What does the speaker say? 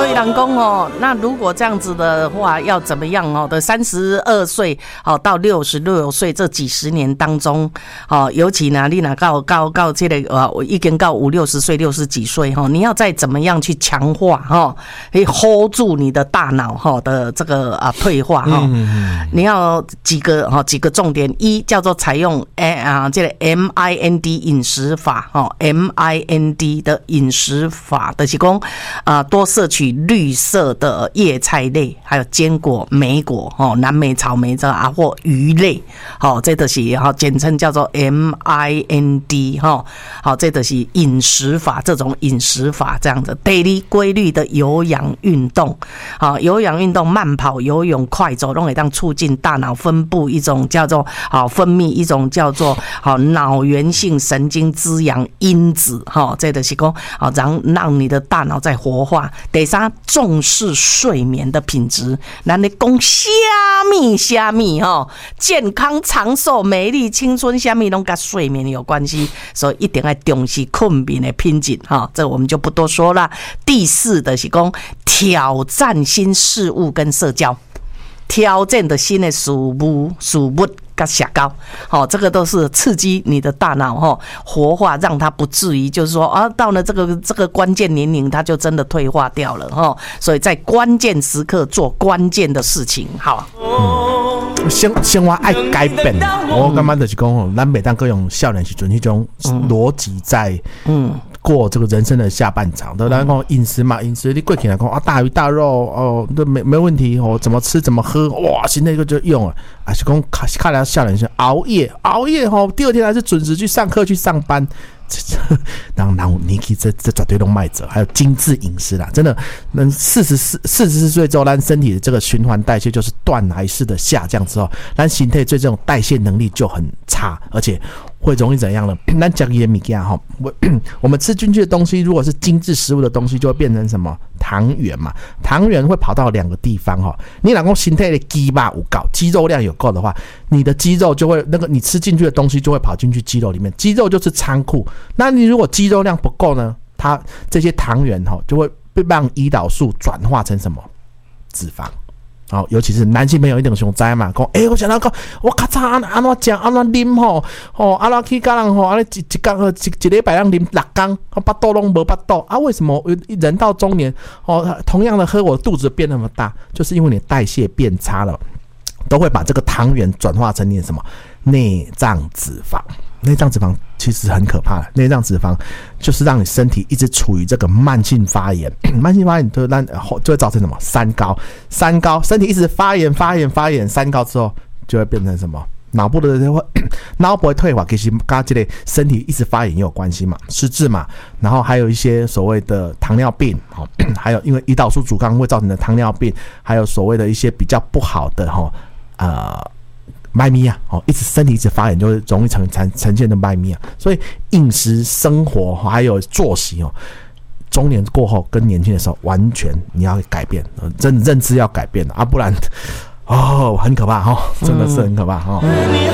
所以人讲哦，那如果这样子的话，要怎么样哦？的32岁到66岁这几十年当中，尤其呢，你若到这个我已经到50-60岁、60几岁你要再怎么样去强化可以 hold 住你的大脑的这个退化你要几个重点，一叫做采用这个 MIND 饮食法MIND 的饮食法的是说多摄取绿色的叶菜类，还有坚果、莓果蓝莓、草莓或鱼类这就是简称叫做 MIND 这就是饮食法，这种饮食法这样子。daily 规律的有氧运动有氧运动慢跑、游泳、快走都可以让促进大脑分布一种叫做分泌一种叫做脑源性神经滋养因子这就是说让你的大脑在活化。第三，重视睡眠的品质，咱咧讲虾米健康长寿美丽青春虾米都跟睡眠有关系，所以一定要重视睡眠的品质这我们就不多说了。第四的是说挑战新事物跟社交，挑战的新的事物跟社交这个都是刺激你的大脑活化，让它不至于就是说到了这个关键年龄它就真的退化掉了所以在关键时刻做关键的事情生活爱改变我感觉就是说咱每当各用少年时阵那种逻辑在过这个人生的下半场，对，咱讲饮食嘛，饮食你过起来讲大鱼大肉都没问题怎么吃怎么喝，哇，现在就用了，还是讲看来少年是熬夜第二天还是准时去上课去上班。然后你可以这绝对都卖者，还有精致饮食啦，真的，能44岁之后，咱身体的这个循环代谢就是断崖式的下降之后，咱身体对这种代谢能力就很差，而且会容易怎样呢？咱吃的东西我们吃进去的东西，如果是精致食物的东西，就会变成什么糖原嘛？糖原会跑到2个地方你如果身体的肌肉有够，肌肉量有够的话，你的肌肉就会你吃进去的东西就会跑进去肌肉里面，肌肉就是仓库。那你如果肌肉量不够呢，它这些糖原就会被让胰岛素转化成什么脂肪。尤其是男性朋友一定想知嘛，讲我想到讲我咔嚓安怎吃安怎啉安怎去甲人一礼拜让啉6天巴肚拢无巴肚为什么人到中年同样的喝我肚子变那么大，就是因为你代谢变差了，都会把这个糖原转化成你的什么内脏脂肪。内脏脂肪其实很可怕的，内脏脂肪就是让你身体一直处于这个慢性发炎，慢性发炎就会造成什么三高，身体一直发炎，三高之后就会变成什么脑部会退化，其实跟这个身体一直发炎也有关系嘛，失智嘛，然后还有一些所谓的糖尿病还有因为胰岛素阻抗会造成的糖尿病，还有所谓的一些比较不好的麦咪一直身体一直发炎，就会容易呈现的麦咪所以饮食生活还有作息中年过后跟年轻的时候完全你要改变，认知要改变不然很可怕真的是很可怕